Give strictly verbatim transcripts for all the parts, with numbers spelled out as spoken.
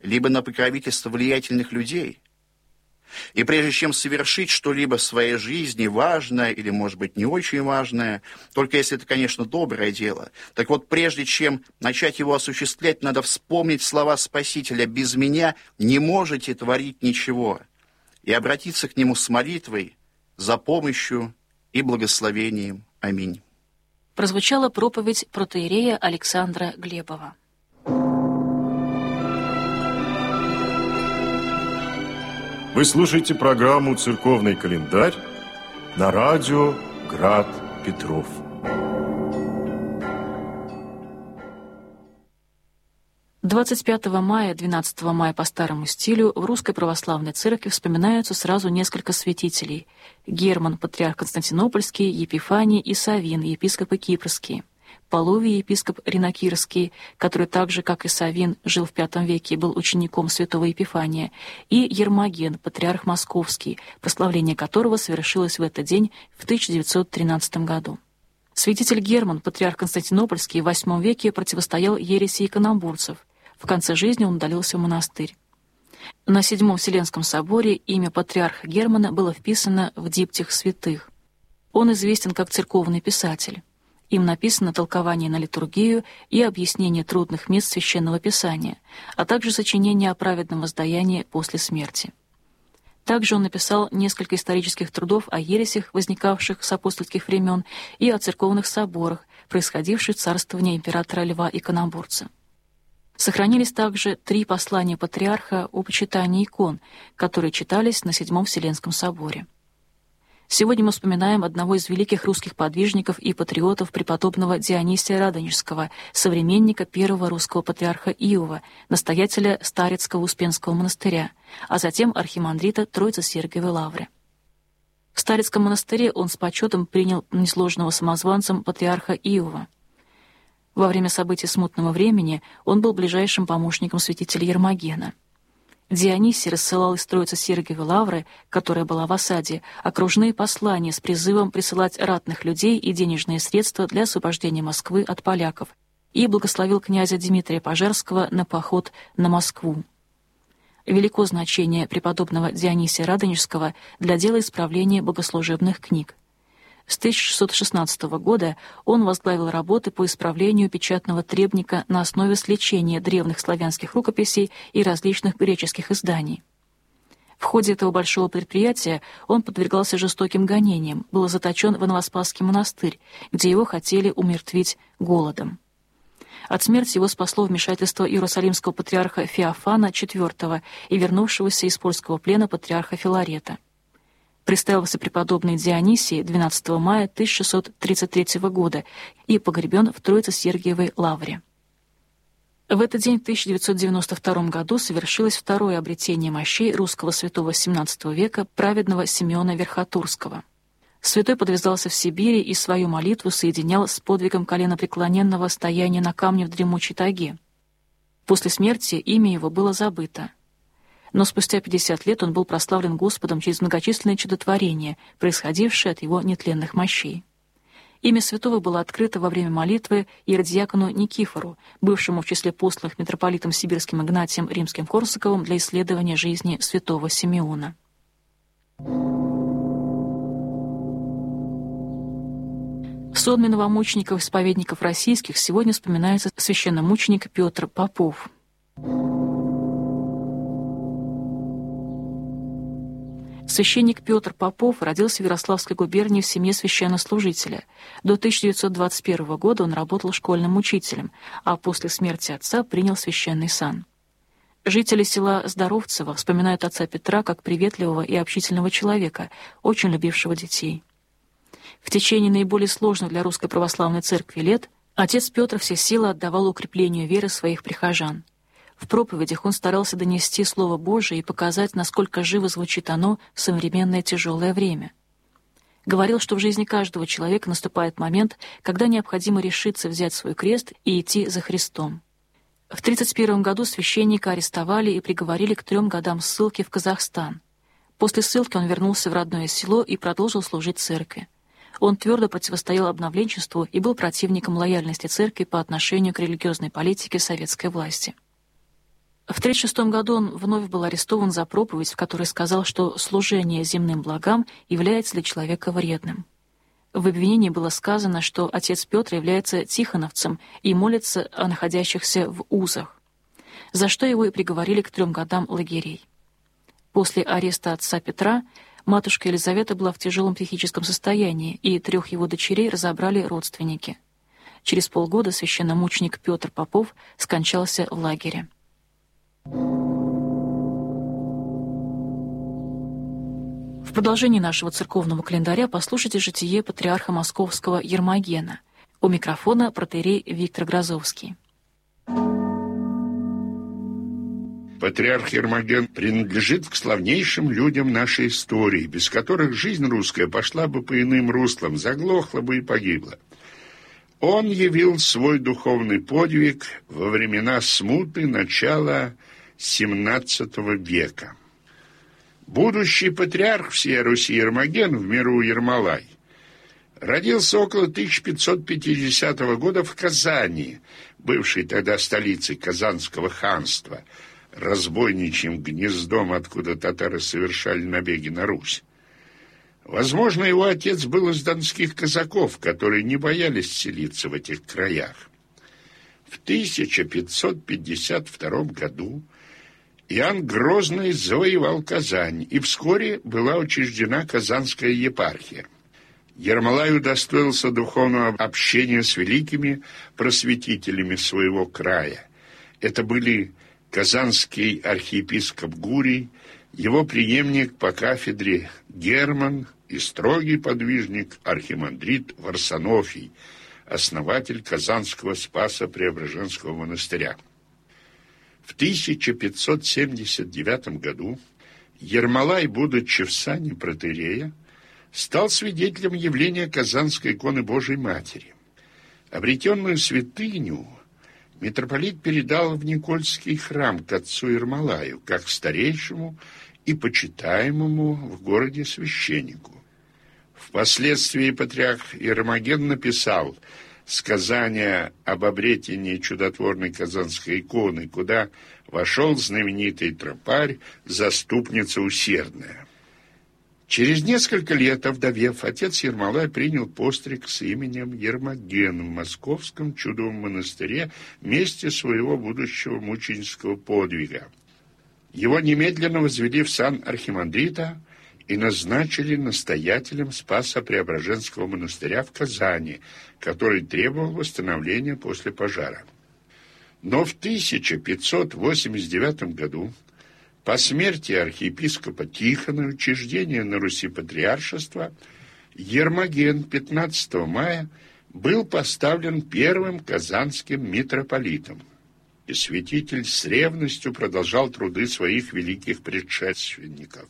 либо на покровительство влиятельных людей. И прежде чем совершить что-либо в своей жизни важное или, может быть, не очень важное, только если это, конечно, доброе дело, так вот, прежде чем начать его осуществлять, надо вспомнить слова Спасителя: «Без меня не можете творить ничего», и обратиться к Нему с молитвой за помощью и благословением. Аминь. Прозвучала проповедь протоиерея Александра Глебова. Вы слушаете программу «Церковный календарь» на радио «Град Петров». двадцать пятого мая, двенадцатого мая по старому стилю в Русской Православной Церкви вспоминаются сразу несколько святителей: Герман, патриарх Константинопольский, Епифаний и Савин, епископы Кипрские, Полувий, епископ Ринокирский, который так же, как и Савин, жил в пятом веке и был учеником святого Епифания, и Ермоген, патриарх Московский, прославление которого совершилось в этот день в тысяча девятьсот тринадцатом году. Святитель Герман, патриарх Константинопольский, в восьмом веке противостоял ереси иконоборцев. В конце жизни он удалился в монастырь. На Седьмом Вселенском соборе имя патриарха Германа было вписано в диптих святых. Он известен как церковный писатель. Им написано толкование на литургию и объяснение трудных мест Священного Писания, а также сочинение о праведном воздаянии после смерти. Также он написал несколько исторических трудов о ересях, возникавших с апостольских времен, и о церковных соборах, происходивших в царствовании императора Льва Иконоборца. Сохранились также три послания патриарха о почитании икон, которые читались на Седьмом Вселенском соборе. Сегодня мы вспоминаем одного из великих русских подвижников и патриотов преподобного Дионисия Радонежского, современника первого русского патриарха Иова, настоятеля Старецкого Успенского монастыря, а затем архимандрита Троице-Сергиевой лавры. В Старецком монастыре он с почетом принял несложного самозванцем патриарха Иова. Во время событий смутного времени он был ближайшим помощником святителя Ермогена. Дионисий рассылал из Троице-Сергиевой лавры, которая была в осаде, окружные послания с призывом присылать ратных людей и денежные средства для освобождения Москвы от поляков, и благословил князя Дмитрия Пожарского на поход на Москву. Велико значение преподобного Дионисия Радонежского для дела исправления богослужебных книг. С тысяча шестьсот шестнадцатого года он возглавил работы по исправлению печатного требника на основе сличения древних славянских рукописей и различных греческих изданий. В ходе этого большого предприятия он подвергался жестоким гонениям, был заточен в Новоспасский монастырь, где его хотели умертвить голодом. От смерти его спасло вмешательство иерусалимского патриарха Феофана четвёртого и вернувшегося из польского плена патриарха Филарета. Представился преподобный Дионисий двенадцатого мая тысяча шестьсот тридцать третьего года и погребен в Троице-Сергиевой лавре. В этот день в тысяча девятьсот девяносто втором году совершилось второе обретение мощей русского святого семнадцатого века, праведного Симеона Верхотурского. Святой подвязался в Сибири и свою молитву соединял с подвигом коленопреклоненного стояния на камне в дремучей тайге. После смерти имя его было забыто. Но спустя пятьдесят лет он был прославлен Господом через многочисленные чудотворения, происходившие от его нетленных мощей. Имя святого было открыто во время молитвы иеродиакону Никифору, бывшему в числе посланных митрополитом Сибирским Игнатием Римским-Корсаковым для исследования жизни святого Симеона. В сонме новомучеников-исповедников российских сегодня вспоминается священномученик Петр Попов. Священник Петр Попов родился в Ярославской губернии в семье священнослужителя. До тысяча девятьсот двадцать первого года он работал школьным учителем, а после смерти отца принял священный сан. Жители села Здоровцево вспоминают отца Петра как приветливого и общительного человека, очень любившего детей. В течение наиболее сложных для Русской Православной Церкви лет отец Петр все силы отдавал укреплению веры своих прихожан. В проповедях он старался донести Слово Божие и показать, насколько живо звучит оно в современное тяжелое время. Говорил, что в жизни каждого человека наступает момент, когда необходимо решиться взять свой крест и идти за Христом. В тридцать первом году священника арестовали и приговорили к трем годам ссылки в Казахстан. После ссылки он вернулся в родное село и продолжил служить церкви. Он твердо противостоял обновленчеству и был противником лояльности церкви по отношению к религиозной политике советской власти. В тысяча девятьсот тридцать шестом году он вновь был арестован за проповедь, в которой сказал, что служение земным благам является для человека вредным. В обвинении было сказано, что отец Петр является тихоновцем и молится о находящихся в узах, за что его и приговорили к трем годам лагерей. После ареста отца Петра матушка Елизавета была в тяжелом психическом состоянии, и трех его дочерей разобрали родственники. Через полгода священномученик Петр Попов скончался в лагере. В продолжении нашего церковного календаря послушайте житие патриарха Московского Ермогена. У микрофона протоиерей Виктор Грозовский. Патриарх Ермоген принадлежит к славнейшим людям нашей истории, без которых жизнь русская пошла бы по иным руслам, заглохла бы и погибла. Он явил свой духовный подвиг во времена смуты начала семнадцатого века. Будущий патриарх всей Руси Ермоген, в миру Ермолай, родился около тысяча пятьсот пятидесятого года в Казани, бывшей тогда столицей Казанского ханства, разбойничьим гнездом, откуда татары совершали набеги на Русь. Возможно, его отец был из донских казаков, которые не боялись селиться в этих краях. В тысяча пятьсот пятьдесят втором году Иоанн Грозный завоевал Казань, и вскоре была учреждена Казанская епархия. Ермолай удостоился духовного общения с великими просветителями своего края. Это были казанский архиепископ Гурий, его преемник по кафедре Герман и строгий подвижник архимандрит Варсонофий, основатель Казанского Спасо-Преображенского монастыря. В тысяча пятьсот семьдесят девятом году Ермолай, будучи в сане протоиерея, стал свидетелем явления Казанской иконы Божией Матери. Обретенную святыню митрополит передал в Никольский храм к отцу Ермолаю, как старейшему и почитаемому в городе священнику. Впоследствии патриарх Ермоген написал сказание об обретении чудотворной Казанской иконы, куда вошел знаменитый тропарь, заступница усердная. Через несколько лет, овдовев, отец Ермолай принял постриг с именем Ермоген в Московском чудовом монастыре, месте своего будущего мученического подвига. Его немедленно возвели в сан архимандрита и назначили настоятелем Спасо-Преображенского монастыря в Казани, который требовал восстановления после пожара. Но в тысяча пятьсот восемьдесят девятом году, по смерти архиепископа Тихона, учреждения на Руси патриаршества, Ермоген пятнадцатого мая был поставлен первым казанским митрополитом. И святитель с ревностью продолжал труды своих великих предшественников.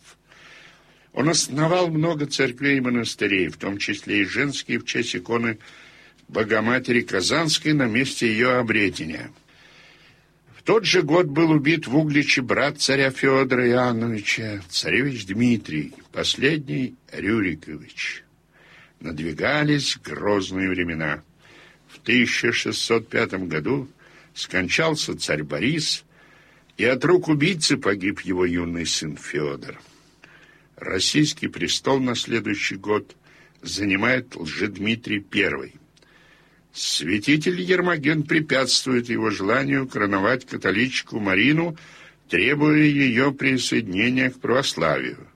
Он основал много церквей и монастырей, в том числе и женские, в честь иконы Богоматери Казанской на месте ее обретения. В тот же год был убит в Угличе брат царя Федора Иоанновича, царевич Дмитрий, последний Рюрикович. Надвигались грозные времена. В тысяча шестьсот пятом году скончался царь Борис, и от рук убийцы погиб его юный сын Федор. Российский престол на следующий год занимает Лжедмитрий Первый. Святитель Ермоген препятствует его желанию короновать католичку Марину, требуя ее присоединения к православию.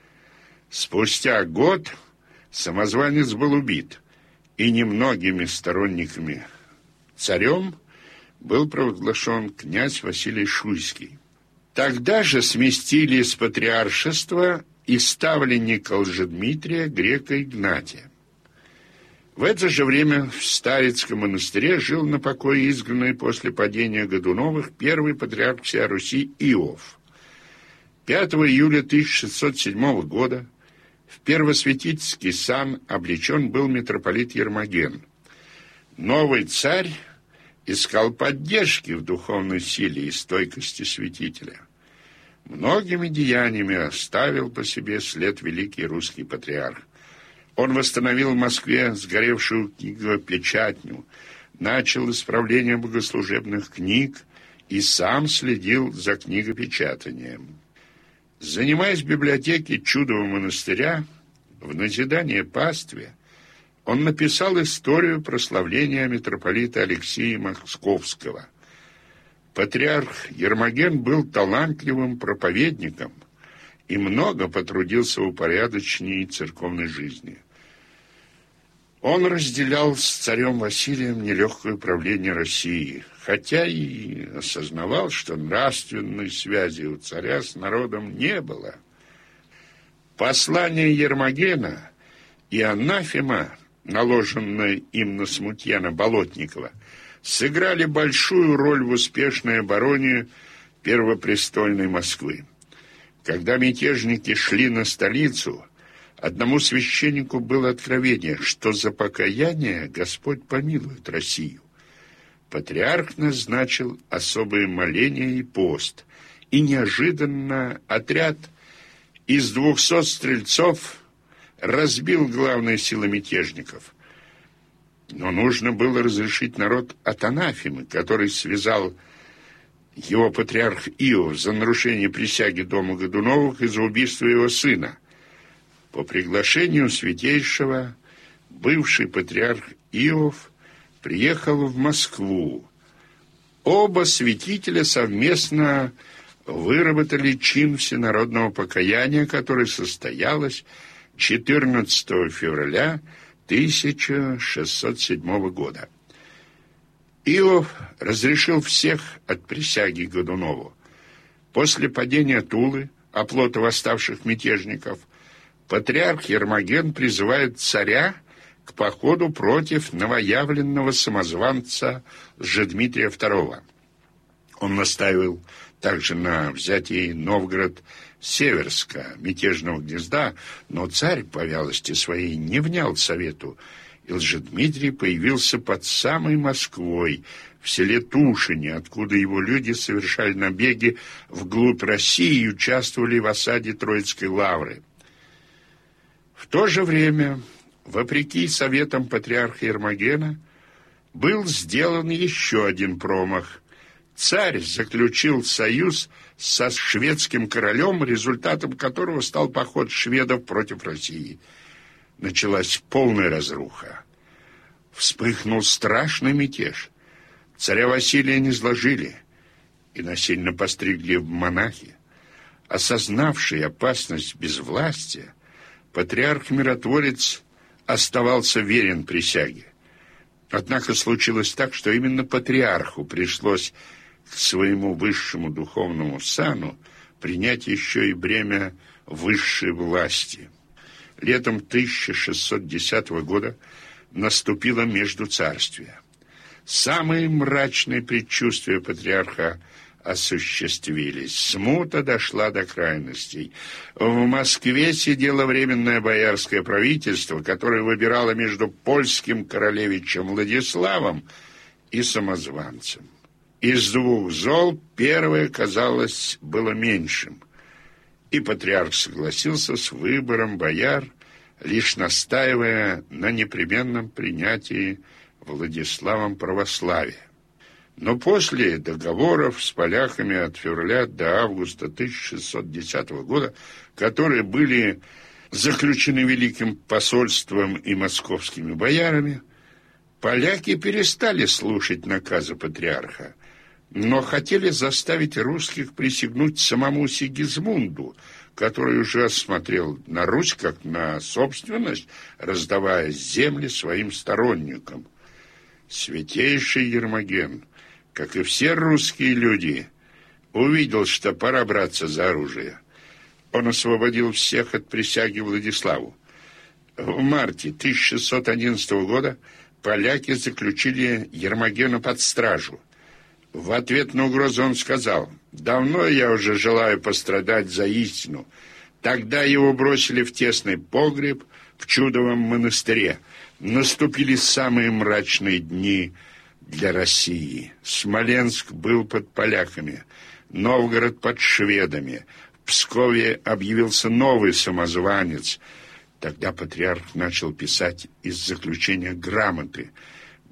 Спустя год самозванец был убит, и немногими сторонниками царем был провозглашен князь Василий Шуйский. Тогда же сместили с патриаршества и ставленника Лжедмитрия грека Игнатия. В это же время в Старицком монастыре жил на покое изгнанный после падения Годуновых первый патриарх всей Руси Иов. пятого июля тысяча шестьсот седьмого года в первосвятительский сан облечен был митрополит Ермоген. Новый царь искал поддержки в духовной силе и стойкости святителя. Многими деяниями оставил по себе след великий русский патриарх. Он восстановил в Москве сгоревшую книгопечатню, начал исправление богослужебных книг и сам следил за книгопечатанием. Занимаясь в библиотеке Чудового монастыря, в назидание пастве, он написал историю прославления митрополита Алексия Московского. Патриарх Ермоген был талантливым проповедником и много потрудился в упорядочении церковной жизни. Он разделял с царем Василием нелегкое правление России, хотя и осознавал, что нравственной связи у царя с народом не было. Послание Ермогена и анафема, наложенная им на смутьяна Болотникова, сыграли большую роль в успешной обороне первопрестольной Москвы. Когда мятежники шли на столицу, одному священнику было откровение, что за покаяние Господь помилует Россию. Патриарх назначил особые моления и пост, и неожиданно отряд из двухсот стрельцов разбил главные силы мятежников. Но нужно было разрешить народ от анафемы, который связал его патриарх Иов за нарушение присяги дома Годуновых и за убийство его сына. По приглашению святейшего бывший патриарх Иов приехал в Москву. Оба святителя совместно выработали чин всенародного покаяния, которое состоялось четырнадцатого февраля тысяча шестьсот седьмого года. Иов разрешил всех от присяги Годунову. После падения Тулы, оплота восставших мятежников, патриарх Ермоген призывает царя к походу против новоявленного самозванца Лжедмитрия второго. Он настаивал также на взятии Новгород-Северска, мятежного гнезда, но царь по вялости своей не внял совету, и Лжедмитрий появился под самой Москвой, в селе Тушине, откуда его люди совершали набеги вглубь России и участвовали в осаде Троицкой лавры. В то же время, вопреки советам патриарха Ермогена, был сделан еще один промах. Царь заключил союз со шведским королем, результатом которого стал поход шведов против России. Началась полная разруха. Вспыхнул страшный мятеж. Царя Василия низложили и насильно постригли в монахи. Осознавший опасность безвластия, патриарх-миротворец оставался верен присяге. Однако случилось так, что именно патриарху пришлось к своему высшему духовному сану принять еще и бремя высшей власти. Летом тысяча шестьсот десятого года наступило междуцарствие. Самые мрачные предчувствия патриарха осуществились. Смута дошла до крайностей. В Москве сидело временное боярское правительство, которое выбирало между польским королевичем Владиславом и самозванцем. Из двух зол первое, казалось, было меньшим. И патриарх согласился с выбором бояр, лишь настаивая на непременном принятии Владиславом православия. Но после договоров с поляками от февраля до августа тысяча шестьсот десятого года, которые были заключены Великим посольством и московскими боярами, поляки перестали слушать наказы патриарха, но хотели заставить русских присягнуть самому Сигизмунду, который уже осмотрел на Русь как на собственность, раздавая земли своим сторонникам. Святейший Ермоген, как и все русские люди, увидел, что пора браться за оружие. Он освободил всех от присяги Владиславу. В марте тысяча шестьсот одиннадцатого года поляки заключили Ермогена под стражу. В ответ на угрозу он сказал: «Давно я уже желаю пострадать за истину». Тогда его бросили в тесный погреб в Чудовом монастыре. Наступили самые мрачные дни для России. Смоленск был под поляками, Новгород под шведами. В Пскове объявился новый самозванец. Тогда патриарх начал писать из заключения грамоты.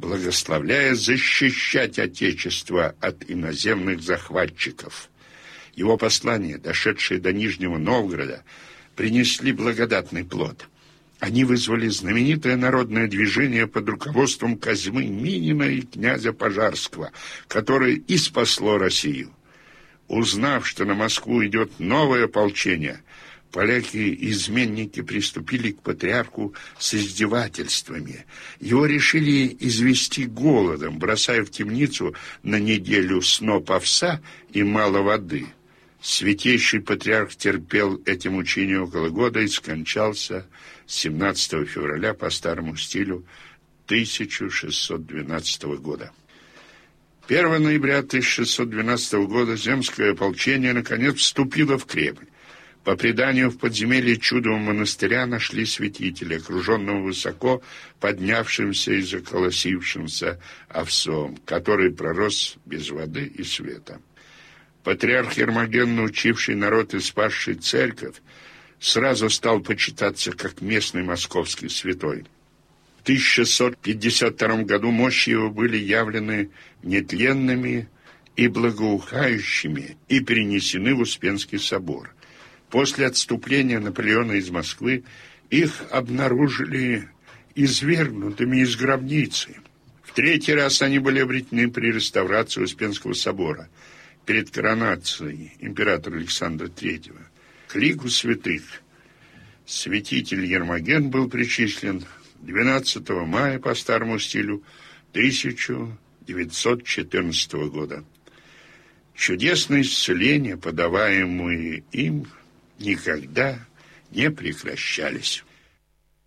благословляя защищать Отечество от иноземных захватчиков. Его послания, дошедшие до Нижнего Новгорода, принесли благодатный плод. Они вызвали знаменитое народное движение под руководством Козьмы Минина и князя Пожарского, которое и спасло Россию. Узнав, что на Москву идет новое ополчение, поляки-изменники приступили к патриарху с издевательствами. Его решили извести голодом, бросая в темницу на неделю сноп овса и мало воды. Святейший патриарх терпел эти мучения около года и скончался семнадцатого февраля по старому стилю тысяча шестьсот двенадцатого года. первого ноября тысяча шестьсот двенадцатого года земское ополчение наконец вступило в Кремль. По преданию, в подземелье чудового монастыря нашли святителя, окруженного высоко поднявшимся и заколосившимся овсом, который пророс без воды и света. Патриарх Ермоген, научивший народ и спасший церковь, сразу стал почитаться как местный московский святой. В тысяча шестьсот пятьдесят втором году мощи его были явлены нетленными и благоухающими и перенесены в Успенский собор. После отступления Наполеона из Москвы их обнаружили извергнутыми из гробницы. В третий раз они были обретены при реставрации Успенского собора перед коронацией императора Александра Третьего. К лику святых святитель Ермоген был причислен двенадцатого мая по старому стилю тысяча девятьсот четырнадцатого года. Чудесные исцеления, подаваемые им, никогда не прекращались.